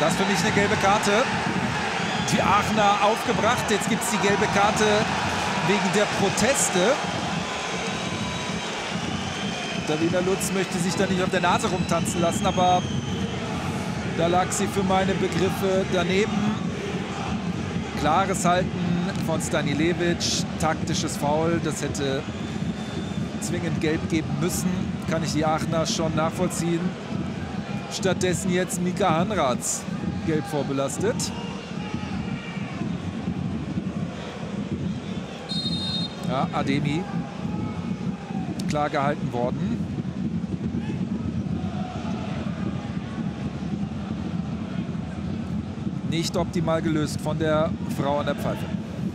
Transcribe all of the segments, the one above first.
Das ist für mich eine gelbe Karte. Die Aachener aufgebracht. Jetzt gibt es die gelbe Karte wegen der Proteste. Davina Lutz möchte sich da nicht auf der Nase rumtanzen lassen, aber da lag sie für meine Begriffe daneben. Klares Halten von Stanilevic, taktisches Foul, das hätte zwingend gelb geben müssen. Kann ich die Aachener schon nachvollziehen. Stattdessen jetzt Mika Hanraths gelb vorbelastet. Ja, Ademi klar gehalten worden. Nicht optimal gelöst von der Frau an der Pfeife.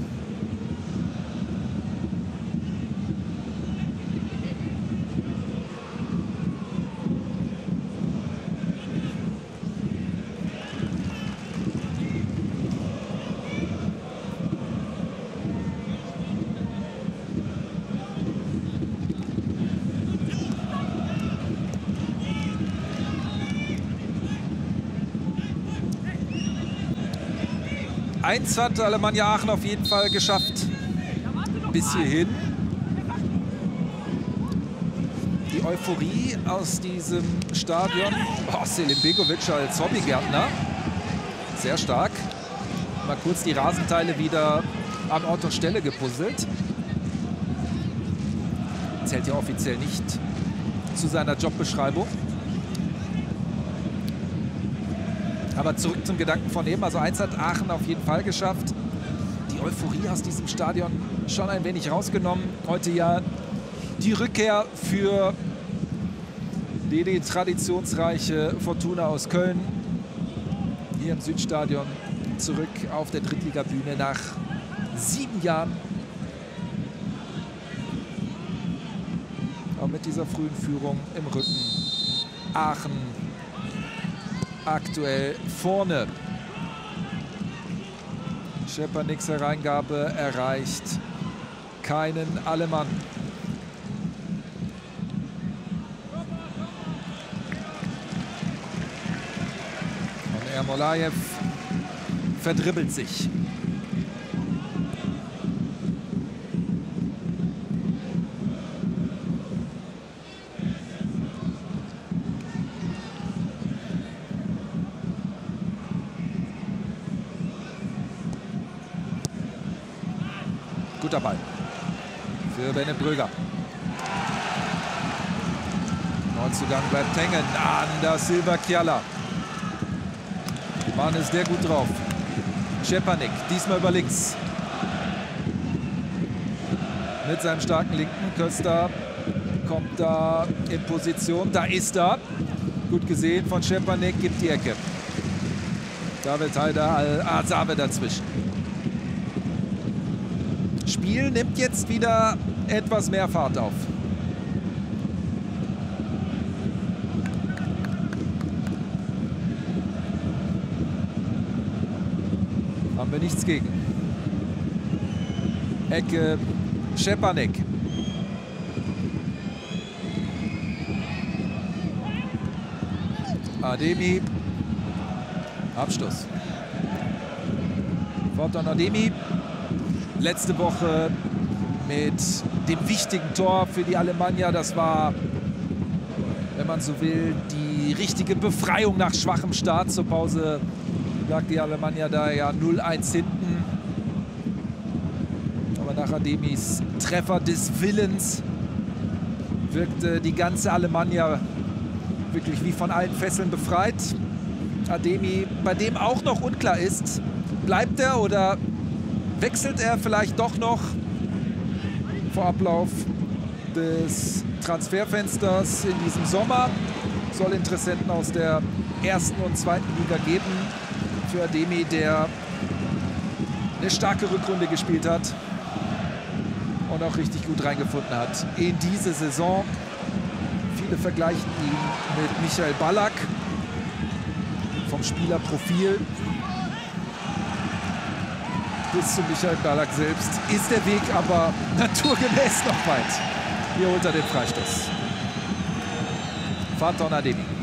Eins hat Alemannia Aachen auf jeden Fall geschafft. Bis hierhin. Die Euphorie aus diesem Stadion. Oh, Selim Begovic als Hobbygärtner. Sehr stark. Mal kurz die Rasenteile wieder an Ort und Stelle gepuzzelt. Zählt ja offiziell nicht zu seiner Jobbeschreibung. Aber zurück zum Gedanken von eben. Also eins hat Aachen auf jeden Fall geschafft. Die Euphorie aus diesem Stadion schon ein wenig rausgenommen. Heute ja die Rückkehr für die traditionsreiche Fortuna aus Köln. Hier im Südstadion zurück auf der Drittligabühne nach 7 Jahren. Aber mit dieser frühen Führung im Rücken. Aachen aktuell vorne. Schepanicks Hereingabe erreicht keinen Alemann. Und Ermolaev verdribbelt sich. Guter Ball für Bennett Bröger. Neuzugang bleibt hängen. Anders Silva Kiala. Mann ist der gut drauf. Schepanik, diesmal über links. Mit seinem starken Linken. Köster kommt da in Position. Da ist er. Gut gesehen von Schepanik, gibt die Ecke. David Haider Al-Azabe dazwischen. Spiel nimmt jetzt wieder etwas mehr Fahrt auf. Haben wir nichts gegen. Ecke Schepanik. Ademi. Abstoß. Fortan Ademi. Letzte Woche mit dem wichtigen Tor für die Alemannia. Das war, wenn man so will, die richtige Befreiung nach schwachem Start. Zur Pause lag die Alemannia da ja 0-1 hinten. Aber nach Ademis Treffer des Willens wirkte die ganze Alemannia wirklich wie von allen Fesseln befreit. Ademi, bei dem auch noch unklar ist, bleibt er oder wechselt er vielleicht doch noch vor Ablauf des Transferfensters in diesem Sommer. Soll Interessenten aus der ersten und zweiten Liga geben für Ademi, der eine starke Rückrunde gespielt hat und auch richtig gut reingefunden hat in diese Saison. Viele vergleichen ihn mit Michael Ballack vom Spielerprofil. Bis zu Michael Ballack selbst ist der Weg aber naturgemäß noch weit. Hier holt er den Freistoß. Fortan Ademi.